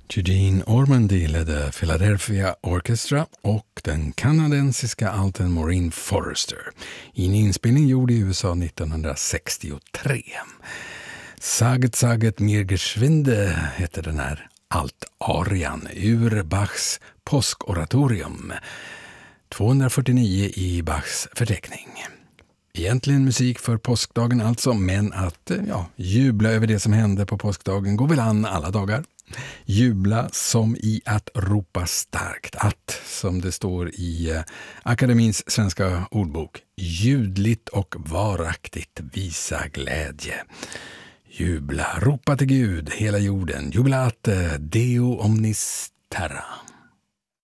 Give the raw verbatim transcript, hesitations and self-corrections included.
Eugene Ormandy ledde Philadelphia Orchestra och den kanadensiska alten Maureen Forrester i en inspelning gjord i U S A nittonhundrasextiotre. Saget Saget mir geschwinde heter den här alt-arian ur Bachs påskoratorium, tvåhundrafyrtionio i Bachs förteckning. Egentligen musik för påskdagen alltså, men att ja, jubla över det som hände på påskdagen går väl an alla dagar. Jubla som i att ropa starkt, att, som det står i eh, Akademins svenska ordbok, ljudligt och varaktigt visa glädje. Jubla, ropa till Gud, hela jorden, jubilate, Deo omnis terra.